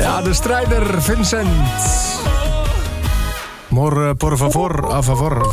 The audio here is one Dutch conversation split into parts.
Ja, de strijder Vincent. Por favor, a favor.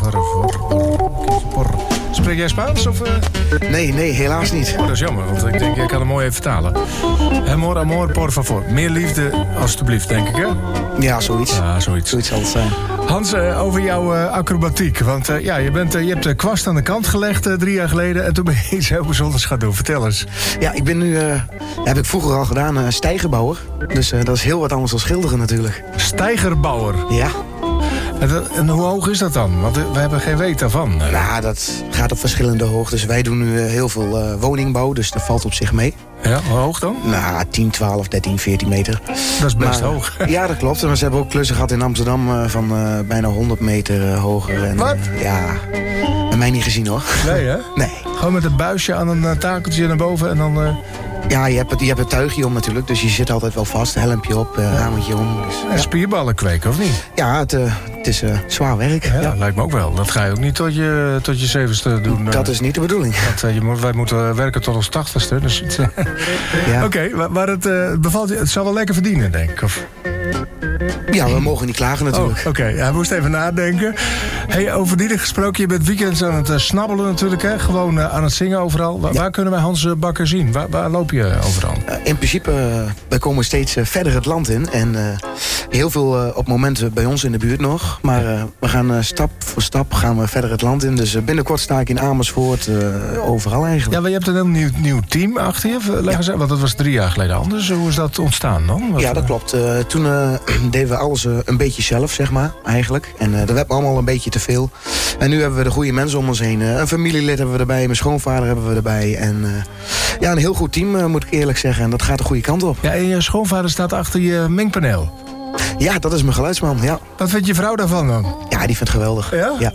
Spreek jij Spaans? Of, Nee, helaas niet. Oh, dat is jammer, want ik denk, ik kan hem mooi even vertalen. Amor, por favor. Meer liefde, alstublieft, denk ik, hè? Ja, zoiets. Ja, zoiets. Zoiets zal het zijn. Hans, over jouw acrobatiek. Want je hebt de kwast aan de kant gelegd 3 jaar geleden... en toen ben je iets heel bijzonders gaan doen. Vertel eens. Ja, ik ben nu... heb ik vroeger al gedaan, stijgerbouwer. Dus dat is heel wat anders dan schilderen natuurlijk. Stijgerbouwer? Ja. En hoe hoog is dat dan? Want we hebben geen weet daarvan. Nou, dat gaat op verschillende hoogtes. Wij doen nu heel veel woningbouw, dus dat valt op zich mee. Ja, hoe hoog dan? Nou, 10, 12, 13, 14 meter. Dat is best hoog. Ja, dat klopt. Maar ze hebben ook klussen gehad in Amsterdam van bijna 100 meter hoger. En, wat? Ja, bij mij niet gezien hoor. Nee, hè? Nee. Gewoon met een buisje aan een takeltje naar boven en dan... Ja, je hebt het tuigje om natuurlijk, dus je zit altijd wel vast. Helmpje op, hamertje om. Dus, en spierballen kweken, of niet? Ja, het is zwaar werk. Ja, lijkt me ook wel. Dat ga je ook niet tot je 70ste doen. Dat is niet de bedoeling. Wij moeten werken tot ons 80ste. Dus ja. Oké, maar het bevalt je. Het zal wel lekker verdienen, denk ik. Of... Ja, we mogen niet klagen natuurlijk. Oké. Hij moest even nadenken. Hey, over verdienen gesproken, je bent weekends aan het snabbelen natuurlijk, hè? Gewoon aan het zingen overal. Waar kunnen wij Hans Bakker zien? Waar loop je overal? In principe, wij komen steeds verder het land in. En heel veel op momenten bij ons in de buurt nog. Maar we gaan stap voor stap gaan we verder het land in. Dus binnenkort sta ik in Amersfoort, overal eigenlijk. Ja, maar je hebt een heel nieuw team achter je. Want dat was 3 jaar geleden anders. Hoe is dat ontstaan dan? Ja, dat klopt. Toen deden we alles een beetje zelf, zeg maar, eigenlijk. En dat werd allemaal een beetje te veel. En nu hebben we de goede mensen om ons heen. Een familielid hebben we erbij, mijn schoonvader hebben we erbij. En ja, een heel goed team, moet ik eerlijk zeggen. En dat gaat de goede kant op. Ja, en je schoonvader staat achter je mengpaneel. Ja, dat is mijn geluidsman, ja. Wat vindt je vrouw daarvan dan? Ja, die vindt het geweldig. Ja?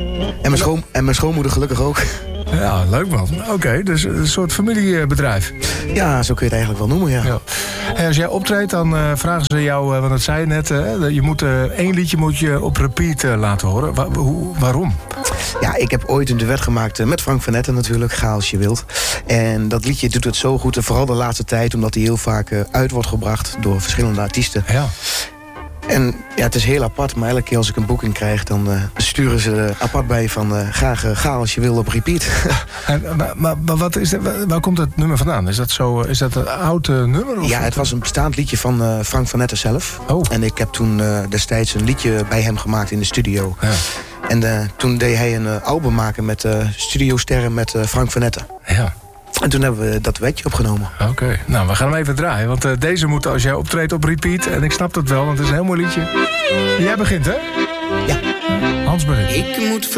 En mijn schoonmoeder gelukkig ook. Ja, leuk man. Oké, dus een soort familiebedrijf. Ja, zo kun je het eigenlijk wel noemen, ja. Hey, als jij optreedt, dan vragen ze jou, want dat zei je net... je moet 1 liedje moet je op repeat laten horen. Waarom? Ja, ik heb ooit een duet gemaakt met Frank van Etten natuurlijk. Ga als je wilt. En dat liedje doet het zo goed. En vooral de laatste tijd, omdat hij heel vaak uit wordt gebracht... door verschillende artiesten. Ja. En ja, het is heel apart, maar elke keer als ik een boeking krijg... dan sturen ze er apart bij van graag ga als je wil op repeat. Maar wat is waar komt het nummer vandaan? Is dat een oud nummer? Of? Ja, het was een bestaand liedje van Frank van Etten zelf. Oh. En ik heb toen destijds een liedje bij hem gemaakt in de studio. Ja. En toen deed hij een album maken met studiosterren met Frank van Etten. Ja. En toen hebben we dat duetje opgenomen. Oké. Nou, we gaan hem even draaien. Want deze moet als jij optreedt op repeat. En ik snap dat wel, want het is een heel mooi liedje. Jij begint, hè? Ja. Hans begint. Ik moet